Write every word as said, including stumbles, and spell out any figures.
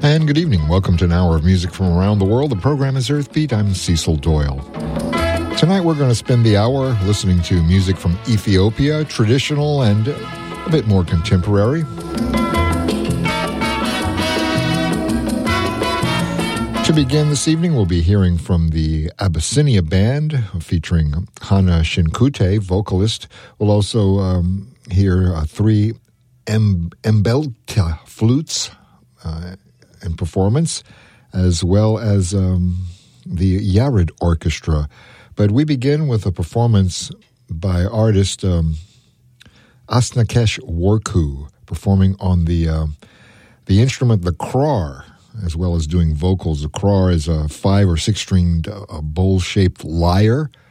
And good evening. Welcome to an hour of music from around the world. The program is Earthbeat. I'm Cecil Doyle. Tonight we're going to spend the hour listening to music from Ethiopia, traditional and a bit more contemporary. To begin this evening, we'll be hearing from the Abyssinia Band featuring Hannah Shinkute, vocalist. We'll also um, hear uh, three em- Mbelta flutes uh, in performance, as well as um, the Yared Orchestra. But we begin with a performance by artist um, Asnakesh Worku, performing on the uh, the instrument, the krar, as well as doing vocals. The krar is a five or six stringed uh, bowl-shaped lyre